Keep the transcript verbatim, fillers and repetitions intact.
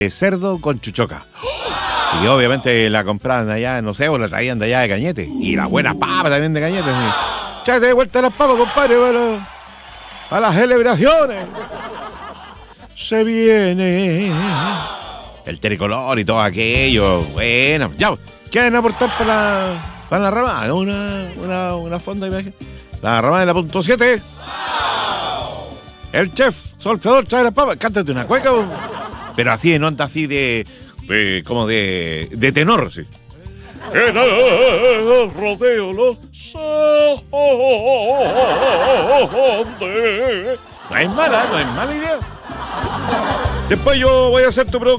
cerdo con chuchoca. Y obviamente la compraban allá, no sé, o la traían de allá de Cañete. Y las buenas papas también de Cañete. Cháte de vuelta las papas, compadre, para, para las celebraciones. Se viene el tricolor y todo aquello. Bueno, ya, ¿quieren aportar para la, para la ramada? Una, una, una fonda de imagen. La ramada de la punto siete. El chef Solfedor trae las papas. Cántate una cueca, bo. Pero así, no anda así de, de como de, de tenor, sí. En el rodeo los no es mala, no es mala idea. Después yo voy a hacer tu producto.